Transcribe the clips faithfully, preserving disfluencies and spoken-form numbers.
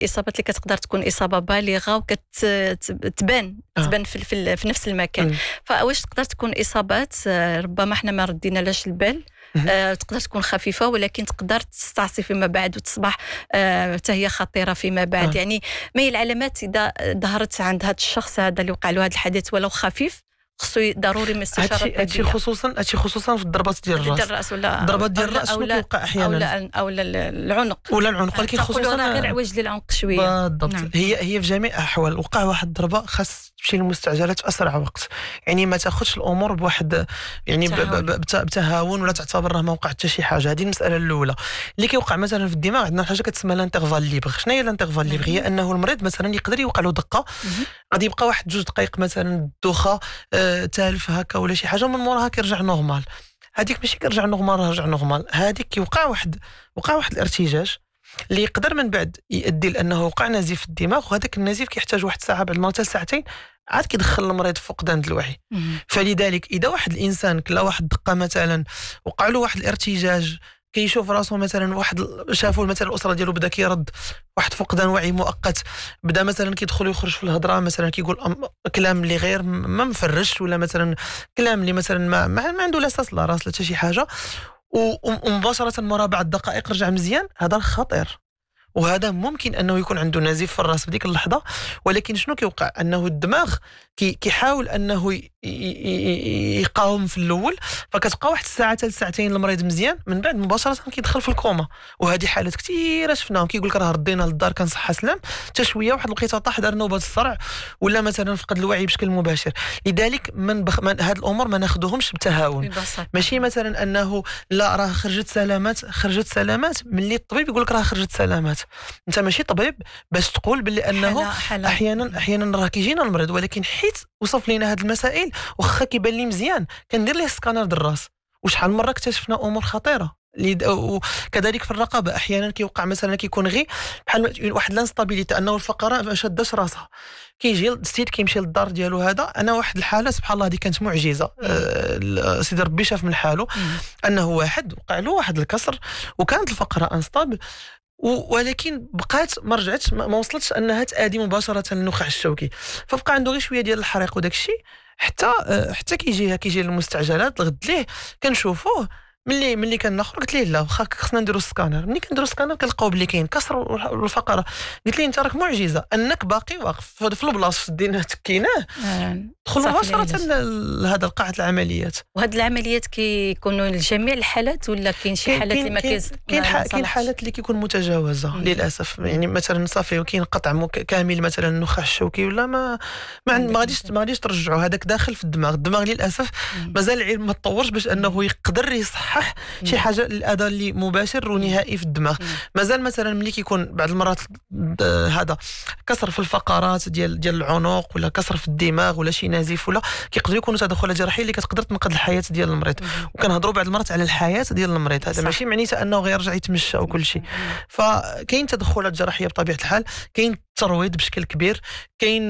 الاصابات اللي كتقدر تكون اصابه بالغه وكتبان آه. تبان في, في, في نفس المكان. مم. فواش تقدر تكون اصابات ربما احنا ما ردينا لاش البال، آه، تقدر تكون خفيفه ولكن تقدر تستعصي فيما بعد وتصبح حتى آه، هي خطيره فيما بعد. آه. يعني ما هي العلامات اذا ظهرت عند هذا الشخص هذا اللي وقع له هذا الحدث ولو خفيف خصو ضروري من استشاره طبيه؟ هادشي خصوصا هادشي خصوصا في الضربات ديال الراس، ديال الراس ولا الضربات ديال الراس شنو كيوقع احيانا او او العنق ولا العنق، ولكن خصوصا غير عوج العنق شويه. بالضبط. نعم. هي هي في جميع الاحوال وقع واحد الضربه خاص تمشي للمستعجلات في اسرع وقت، يعني ما تاخذش الامور بواحد يعني بتهاون ولا تعتبر راه ما وقع حتى شي حاجه. هذه المساله الاولى. اللي كيوقع مثلا في الدماغ عندنا حاجه كتسمى لانترفال ليبر. شنو هي لانترفال ليبر؟ هي انه المريض مثلا يقدر يوقع له دقه غادي يبقى واحد جوج دقائق مثلا الدوخه آه تالف هكا ولا شي حاجه، ومن موراها كيرجع نورمال. هذيك ماشي كيرجع نورمال رجع نورمال، هذيك كيوقع واحد وقع واحد الارتجاج اللي يقدر من بعد يؤدي لانه وقع نزيف في الدماغ، وهذاك النزيف كيحتاج واحد ساعه بعد ما حتى ساعتين عاد كيدخل المريض في فقدان الوعي. فلذلك اذا واحد الانسان كلا واحد دقه مثلا وقع له واحد الارتجاج كيشوف راسو مثلا واحد شافوا مثلا الاسره ديالو بدا كيرد واحد فقدان وعي مؤقت، بدا مثلا كيدخل ويخرج في الهضره مثلا كيقول كلام اللي غير ما مفرش ولا مثلا كلام اللي مثلا ما, ما عنده لا اساس لا راس لا حتى شي حاجه، ومباشره مورا بعد دقائق رجع مزيان، هذا خطير. وهذا ممكن انه يكون عنده نزيف في الراس في ديك اللحظه. ولكن شنو كيوقع؟ انه الدماغ كي كيحاول انه يقاوم في الاول، فكتبقى واحد الساعه حتى ساعتين المريض مزيان، من بعد مباشره كيدخل في الكوما. وهذه حالات كثيره شفناهم كيقول لك راه ردينا للدار كان صحه سلام، حتى شويه واحد الوقيته طاح دار نوبه الصرع ولا مثلا فقد الوعي بشكل مباشر. لذلك من, بخ... من هاد الامور ما ناخذوهمش بتهاون. ماشي مثلا انه لا راه خرجت سلامات خرجت سلامات ملي الطبيب يقول لك راه خرجت سلامات. انت ماشي طبيب باش تقول باللي انه حلا حلا. احيانا احيانا راه كيجينا المريض ولكن حيت وصف لينا هاد المسائل واخا كيبان لي مزيان كندير ليه سكانر د الراس، وشحال مره اكتشفنا امور خطيره. وكذلك في الرقبه احيانا كيوقع مثلا كيكون غير بحال واحد لانستابيليتي انه الفقره ما شاداش راسها، كيجي السيد كيمشي للدار ديالو. هذا انا واحد الحاله سبحان الله هذه كانت معجزه. أه سيدي ربي شاف من حاله انه واحد وقع له واحد الكسر وكانت الفقره انستابل، ولكن بقات ما رجعتش ما وصلتش انها تادي مباشره للنخاع الشوكي، فبقى عنده غير شويه ديال الحريق وداك الشيء. حتى حتى كيجي كيجي للمستعجلات الغد ليه كنشوفوه ملي ملي كناخر قلت ليه لا واخا خصنا نديرو السكانر. ملي كنديرو السكانر كنلقاو بلي كاين كسر الفقره. قلت ليه انت راك معجزه انك باقي واقف في البلاصه شديناه تكيناه دخل مباشره لهذا قاعه العمليات. وهاد العمليات كيكونوا لجميع الحالات ولا كاين شي حالات اللي ما كاين كاين كاين حالات اللي كيكون متجاوزه مم. للاسف يعني مثلا صافي وكاين قطع كامل مثلا النخاع الشوكي ولا ما ما غاديش ما غاديش ترجعوا هذاك داخل في الدماغ. الدماغ للاسف مازال العلم ما تطورش باش انه يقدر يصحح شي حاجه الاذى اللي مباشر ونهائي في الدماغ. مازال مثلا ملي كيكون بعض المرات هذا كسر في الفقرات ديال ديال العنق ولا كسر في الدماغ ولا شي نزيف ولا كيقدروا يكونوا تدخلات جراحيه اللي كتقدر تنقذ الحياه ديال المريض. وكنهضروا بعض المرات على الحياه ديال المريض، هذا ماشي معنيته انه غيرجع يتمشى وكل شيء. فكاين تدخلات جراحيه بطبيعه الحال، كاين الترويض بشكل كبير، كاين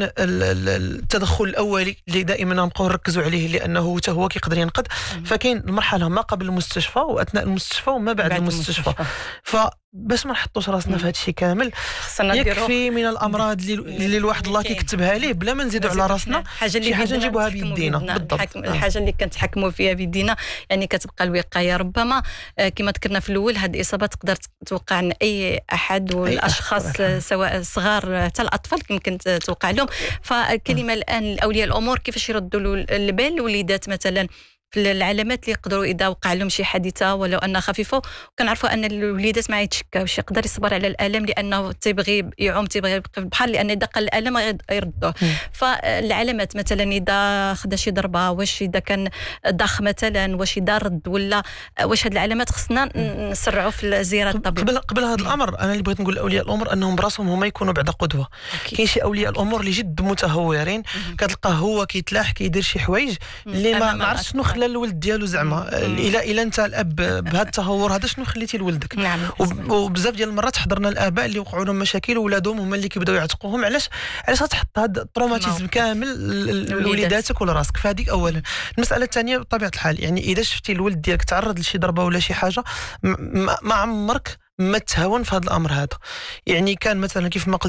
التدخل الاولي اللي دائما نبقاو نركزوا عليه لانه حتى هو كيقدر ينقذ. فكاين المرحله ما قبل المستشفى واثناء المستشفى وما بعد, بعد المستشفى, المستشفى. فباش ما نحطوش راسنا في هذا الشيء كامل يكفي من الامراض اللي, اللي الواحد الله كيكتبها ليه بلا ما نزيدوا على راسنا شي حاجه نجيبوها بيدينا. بالضبط الحاجه اللي كنتحكموا فيها بيدينا يعني كتبقى الوقايه. ربما كما ذكرنا في الاول هذه الاصابات تقدر توقع عن اي احد والاشخاص سواء صغار حتى الاطفال يمكن توقع لهم. فالكلمه الان لاولياء الامور كيفاش يردوا البال الوليدات مثلا في العلامات اللي يقدروا اذا وقع لهم شي حادثه ولو انها خفيفه. وكنعرفوا ان الوليدات ما يتشكاوش يقدر يصبر على الالم لانه تيبغي يعوم تيبغي يبقى في البحر لان اذا قل الالم يردوه. فالعلامات مثلا اذا خدا شي ضربه واش اذا كان ضخ مثلا واش اذا رد ولا واش هاد العلامات خصنا نسرعوا في زياره الطبيب. قبل قبل هذا الامر انا اللي بغيت نقول لاولياء الامور انهم براسهم هما يكونوا بعدا قدوه. كاين شي اولياء الامور اللي جد متهورين كتلقاه هو كيتلاح كيدير شي حوايج اللي ما, ما عرفتش شنو خلى الولد ديالو زعما الى الى انت الاب بهذا التهور هذا شنو خليتي لولدك. نعم. وبزاف ديال المرات حضرنا الاباء اللي وقعوا لهم مشاكل وولادهم هما اللي كيبداو يعتقوهم. علاش علاش غتحط هذا التروماتيزم كامل لوليداتك ولا راسك؟ فهذيك اولا. المساله الثانيه بطبيعه الحال يعني اذا شفتي الولد ديالك تعرض لشي ضربه ولا شي حاجه ما عمرك ما تهاون في هذا الامر هذا. يعني كان مثلا كيف ما قلت